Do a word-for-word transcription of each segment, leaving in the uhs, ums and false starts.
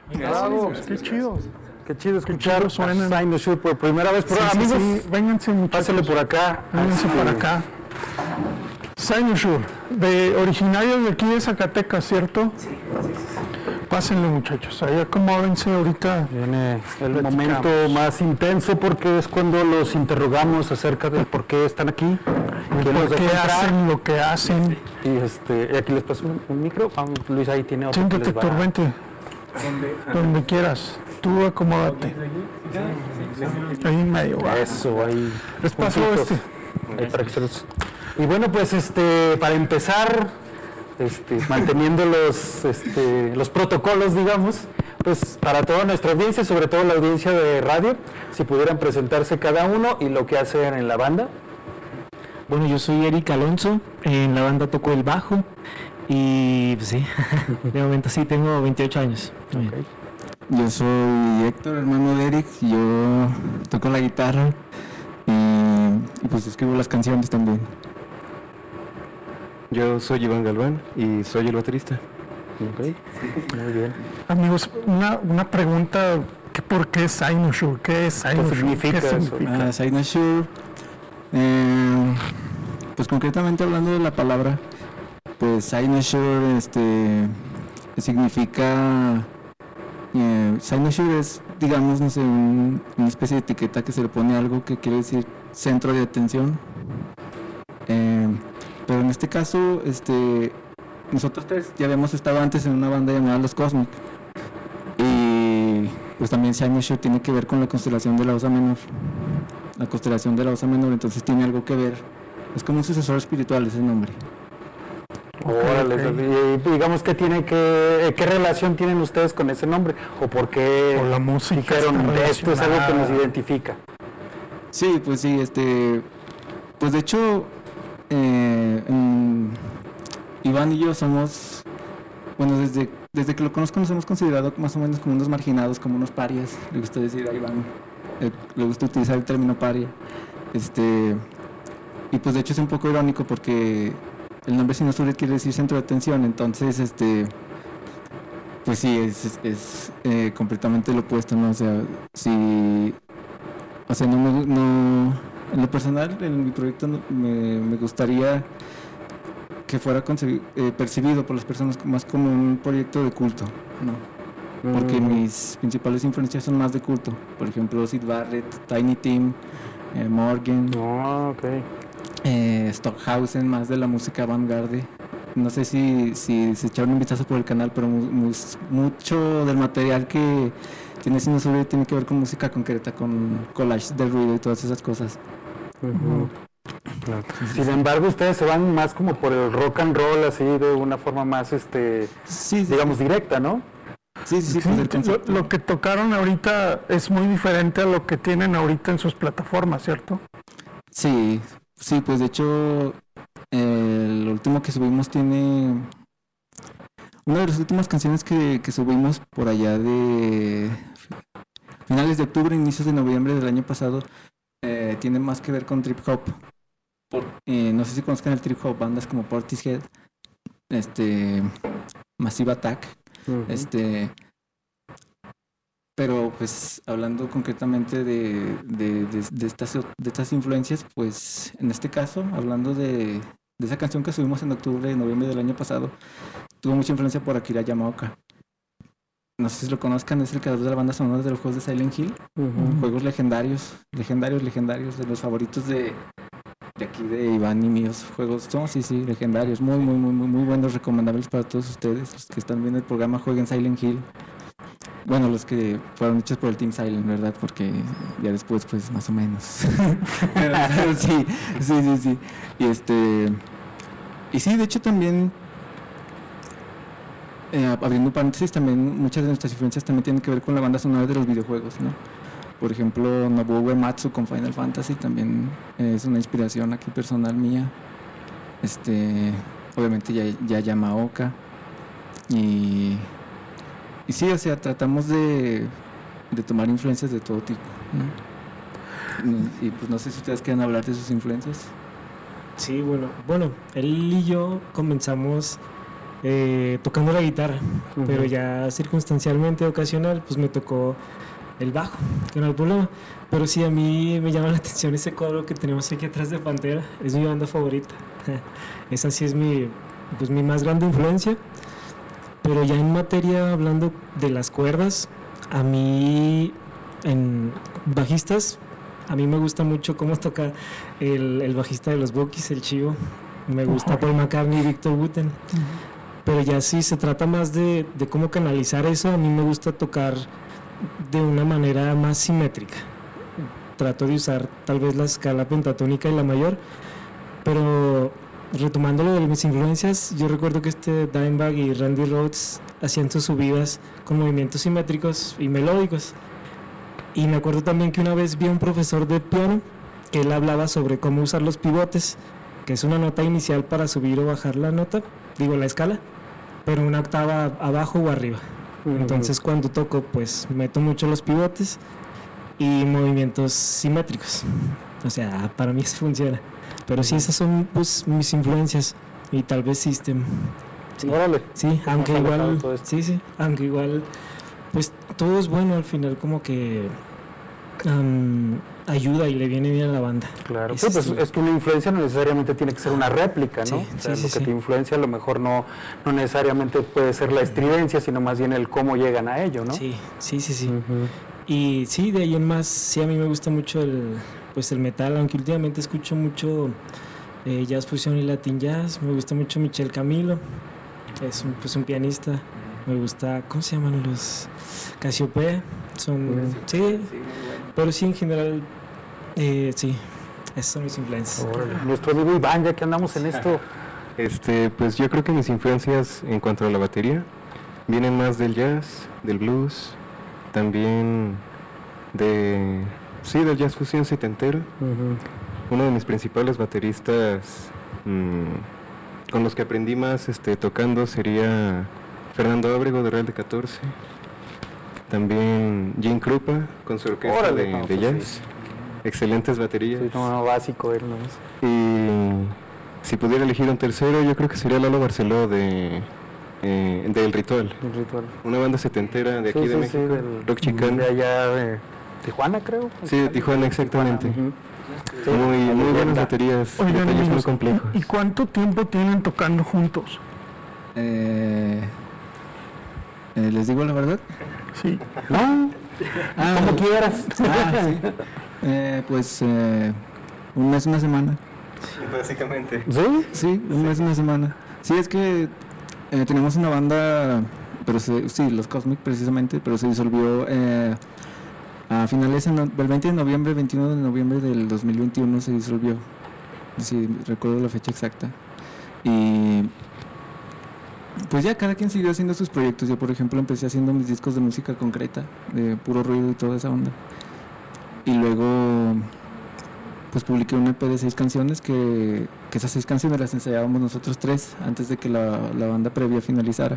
Bravo, qué chido. Qué chido escuchar Qué chido suenan. Sign No Sure por primera vez. Pero, Sí, sí, amigos, sí. Vénganse, muchachos. pásale por acá. Vénganse Este, por acá. Sign No Sure, de originarios de aquí de Zacatecas, ¿cierto? Sí. Pásenle, muchachos. Ahí acomódense ahorita. Viene el Platicamos. momento más intenso porque es cuando los interrogamos acerca de por qué están aquí. quién los ¿Por qué dejó entrar. hacen lo que hacen? Y este, y aquí les paso un, un micro. Ah, Luis ahí tiene otro. Siéntate, que les va- Héctor, vente. Donde quieras. Tú acomódate. Ahí en medio, va. Eso, ahí. Les paso juntitos. este. Ahí para que se los- Y bueno, pues este, para empezar, este, manteniendo los, este, los protocolos, digamos, pues para toda nuestra audiencia, sobre todo la audiencia de radio, si pudieran presentarse cada uno y lo que hacen en la banda. Bueno, yo soy Eric Alonso, en la banda toco el bajo y pues sí, de momento sí, tengo veintiocho años. Okay. Yo soy Héctor, hermano de Eric, y yo toco la guitarra y, y pues escribo las canciones también. Yo soy Iván Galván y soy el baterista. Okay. Muy bien. Amigos, una, una pregunta. ¿qué, ¿Por qué Sign No Sure? ¿Qué es Sign ¿Qué No Sure? significa ¿Qué eso? significa? Ah, Sign No Sure, eh, pues concretamente hablando de la palabra, pues Sign No Sure este, significa, eh, Sign No Sure es, digamos, no sé, un- una especie de etiqueta que se le pone a algo que quiere decir centro de atención. Eh, pero en este caso, este, nosotros tres ya habíamos estado antes en una banda llamada Los Cosmic. Y pues también Sign No Sure tiene que ver con la constelación de la Osa Menor. La constelación de la Osa Menor, entonces tiene algo que ver. Es como un sucesor espiritual ese nombre. Órale, ok. y digamos que tiene que, ¿qué relación tienen ustedes con ese nombre? ¿O por qué O la música dijeron está esto es algo que nos relacionada? identifica? Sí, pues sí, este, pues de hecho, eh, en- Iván y yo somos, bueno, desde, desde que lo conozco nos hemos considerado más o menos como unos marginados, como unos parias, le gusta decir a Iván, eh, le gusta utilizar el término paria, este, y pues de hecho es un poco irónico porque el nombre Sign No Sure quiere decir centro de atención, entonces, este, pues sí, es, es, es, eh, completamente lo opuesto, ¿no? O sea, si... O sea, no, me, no en lo personal, en mi proyecto no- me, me gustaría que fuera concebi- eh, percibido por las personas más como un proyecto de culto, ¿no? Porque Mm. mis principales influencias son más de culto. Por ejemplo, Syd Barrett, Tiny Tim, eh, Morgan, Ah, ok. eh, Stockhausen, más de la música avant-garde. No sé si, si se echaron un vistazo por el canal, pero mu- mus- mucho del material que tiene Sign No Sure tiene que ver con música concreta, con collage de ruido y todas esas cosas. Ujú. Sin embargo, ustedes se van más como por el rock and roll, así de una forma más, este, Sí, sí, digamos, directa, ¿no? sí, sí, sí, Sí, pues el lo, concepto. lo que tocaron ahorita es muy diferente a lo que tienen ahorita en sus plataformas, ¿cierto? Sí, sí, pues de hecho, el último que subimos tiene... Una de las últimas canciones que, que subimos por allá de finales de octubre, inicios de noviembre del año pasado, eh, tiene más que ver con trip hop. Por- eh, no sé si conozcan el trip hop, bandas como Portishead, este, Massive Attack, Ujú. este, pero pues hablando concretamente de, de, de- de estas, de estas influencias, pues en este caso, hablando de, de esa canción que subimos en octubre y noviembre del año pasado, tuvo mucha influencia por Akira Yamaoka. No sé si lo conozcan, es el creador de la banda sonora de los juegos de Silent Hill, Ujú. juegos legendarios, legendarios, legendarios, de los favoritos de, de aquí de Iván y míos, juegos, no, sí, sí, legendarios, muy, muy, muy, muy, muy buenos, recomendables para todos ustedes, los que están viendo el programa, jueguen Silent Hill. Bueno, los que fueron hechos por el Team Silent, ¿verdad? Porque ya después, pues, más o menos. Pero, sí, sí, sí, sí. Y este... Y sí, de hecho también... eh, abriendo paréntesis, también muchas de nuestras influencias también tienen que ver con la banda sonora de los videojuegos, ¿no? Por ejemplo, Nobuo Uematsu con Final Fantasy también es una inspiración aquí personal mía. Este... Obviamente ya, ya Yamaoka. Y... Y sí, o sea, tratamos de, de tomar influencias de todo tipo, ¿no? No, Y pues no sé si ustedes quieren hablar de sus influencias. Sí, bueno, bueno, él y yo comenzamos eh, tocando la guitarra, Uh-huh. pero ya circunstancialmente, ocasional, pues me tocó el bajo, que no hay problema. Pero sí, a mí me llama la atención ese cuadro que tenemos aquí atrás de Pantera, es mi banda favorita. Esa sí es mi, pues, mi más grande influencia. Pero ya en materia, hablando de las cuerdas, a mí, en bajistas, a mí me gusta mucho cómo toca el, el bajista de los Buckies, el Chivo. Me gusta Paul McCartney y Victor Wooten. Pero ya sí se trata más de, de cómo canalizar eso. A mí me gusta tocar de una manera más simétrica. Trato de usar tal vez la escala pentatónica y la mayor, pero retomando lo de mis influencias, yo recuerdo que este Dimebag y Randy Rhoads hacían sus subidas con movimientos simétricos y melódicos. Y me acuerdo también que una vez vi a un profesor de piano que él hablaba sobre cómo usar los pivotes, que es una nota inicial para subir o bajar la nota, digo la escala, pero una octava abajo o arriba. Entonces cuando toco, pues meto mucho los pivotes y movimientos simétricos. O sea, para mí eso funciona. Pero sí, esas son pues mis influencias y tal vez System. Sí, Órale. sí, ¿Cómo aunque se ha igual, alejado todo esto? sí, sí, aunque igual, pues todo es bueno al final, como que um, ayuda y le viene bien a la banda. Claro, Ese sí, pues sí. es que una influencia no necesariamente tiene que ser una réplica, ¿no? Sí, O sea, sí, lo sí, que sí. te influencia a lo mejor no, no necesariamente puede ser la estridencia, sino más bien el cómo llegan a ello, ¿no? Sí, sí, sí, sí. Ujú. Y sí, de ahí en más, sí, a mí me gusta mucho el, pues el metal, aunque últimamente escucho mucho eh, jazz fusión y latin jazz. Me gusta mucho Michel Camilo, es un, pues un pianista. Me gusta, ¿cómo se llaman los? Casiopea, son, sí, pero sí, en general, eh, sí, esas son mis influencias. Órale. Nuestro amigo Iván, ya que andamos en esto, Este, pues yo creo que mis influencias en cuanto a la batería vienen más del jazz, del blues, también de, sí, del jazz fusión setentero. Uno de mis principales bateristas mmm, con los que aprendí más este, tocando sería Fernando Ábrego de Real de catorce. También Jim Krupa con su orquesta Órale, de, no, de pues jazz. sí. Excelentes baterías. sí, no, no, básico él, ¿no? Y si pudiera elegir un tercero, yo creo que sería Lalo Barceló de eh, del Ritual. El ritual. Una banda setentera de aquí Sí, de sí, México, sí, del- rock chicano. De allá de Tijuana, creo. Sí, de Tijuana, exactamente. Tijuana, ujú. Sí, Muy, la muy buenas leyenda. baterías, Oigan, detalles muy amigos, complejos. ¿y cuánto tiempo tienen tocando juntos? Eh, eh, ¿Les digo la verdad? Sí. No, Ah, como quieras. ah, sí. Eh, pues eh, un mes, una semana. Básicamente. ¿Sí? Sí, un mes, una semana. Sí, es que eh, teníamos una banda, pero se- sí, los Cosmic precisamente, pero se disolvió eh, a finales en no- del veinte de noviembre, veintiuno de noviembre del dos mil veintiuno se disolvió. Sí, recuerdo la fecha exacta. Y pues ya cada quien siguió haciendo sus proyectos. Yo, por ejemplo, empecé haciendo mis discos de música concreta, de puro ruido y toda esa onda. Y luego pues publiqué un E P de seis canciones que, que esas seis canciones las ensayábamos nosotros tres antes de que la, la banda previa finalizara.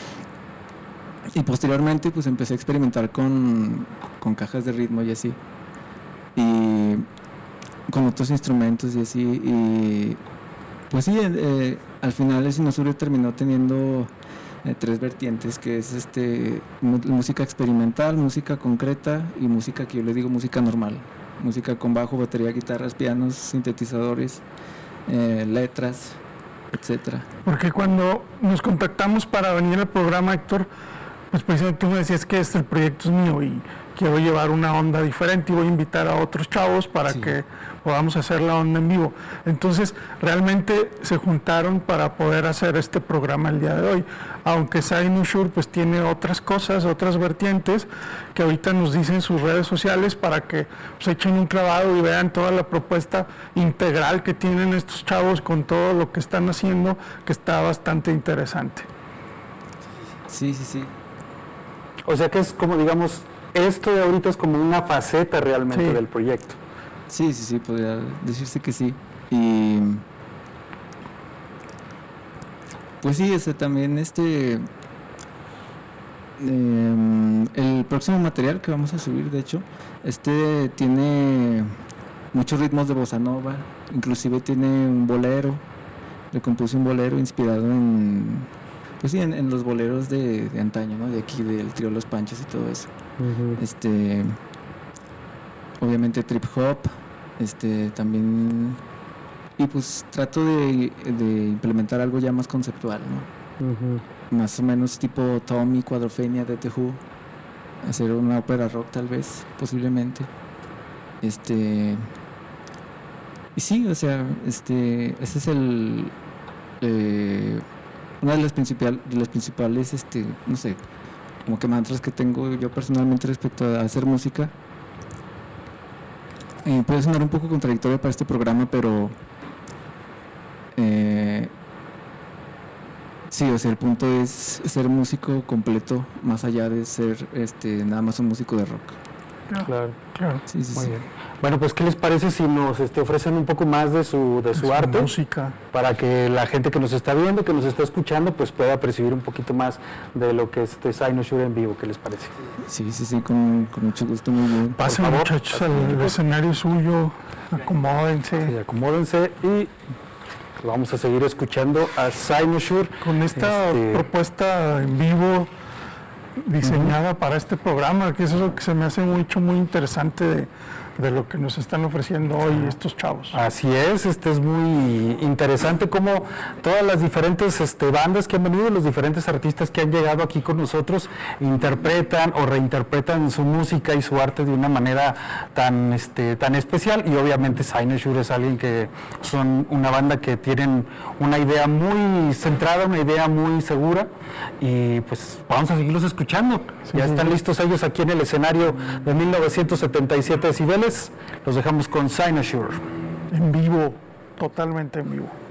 Y posteriormente pues empecé a experimentar con, con cajas de ritmo y así. Y con otros instrumentos y así. Y pues sí, eh, al final el Sinosure terminó teniendo eh, tres vertientes, que es este mu- música experimental, música concreta y música que yo le digo música normal. Música con bajo, batería, guitarras, pianos, sintetizadores, eh, letras, etcétera. Porque cuando nos contactamos para venir al programa, Héctor, pues precisamente tú me decías que este el proyecto es mío y quiero llevar una onda diferente y voy a invitar a otros chavos para Sí. que podamos hacer la onda en vivo. Entonces, realmente se juntaron para poder hacer este programa el día de hoy. Aunque Sinosure pues tiene otras cosas, otras vertientes que ahorita nos dicen sus redes sociales para que pues, echen un clavado y vean toda la propuesta integral que tienen estos chavos con todo lo que están haciendo, que está bastante interesante. Sí, sí, sí. O sea que es como, digamos, esto de ahorita es como una faceta realmente Sí. del proyecto. Sí, sí, sí, podría decirse que sí. Y pues sí, ese también este em, el próximo material que vamos a subir, de hecho, este tiene muchos ritmos de bossa nova, inclusive tiene un bolero. Le compuse un bolero inspirado en pues sí, en, en los boleros de, de antaño, ¿no? De aquí, del trío Los Panchos y todo eso. Uh-huh. Este, obviamente trip hop, este, también, y pues trato de, de implementar algo ya más conceptual, ¿no? Uh-huh. Más o menos tipo Tommy, Quadrophenia de The Who, hacer una ópera rock tal vez, posiblemente. Este, y sí, o sea, este, ese es el, eh, una de las principal, de las principales, este, no sé, como que mantras que tengo yo personalmente respecto a hacer música. Eh, puede sonar un poco contradictorio para este programa, pero eh, sí, o sea, el punto es ser músico completo, más allá de ser este nada más un músico de rock. Claro, claro. Sí, sí, muy sí. bien. Bueno, pues ¿qué les parece si nos este, ofrecen un poco más de su, de su Su arte? música. Para que la gente que nos está viendo, que nos está escuchando, pues pueda percibir un poquito más de lo que es este Cynosure en vivo. ¿Qué les parece? Sí, sí, sí, con, con mucho gusto, muy bien. Pasen, favor, muchachos, pasen, al chicos. escenario suyo, acomódense. Sí, acomódense y vamos a seguir escuchando a Cynosure. Con esta Este- propuesta en vivo diseñada para este programa, que eso es lo que se me hace mucho, muy interesante de, de lo que nos están ofreciendo hoy estos chavos. Así es, este es muy interesante como todas las diferentes este, bandas que han venido, los diferentes artistas que han llegado aquí con nosotros, interpretan o reinterpretan su música y su arte de una manera tan, este, tan especial, y obviamente Cynosure es alguien que son una banda que tienen una idea muy centrada, una idea muy segura, y pues vamos a seguirlos escuchando. Sí, Ya sí, están sí. listos ellos aquí en el escenario de mil novecientos setenta y siete decibeles. Los dejamos con Cynosure. En vivo, totalmente en vivo.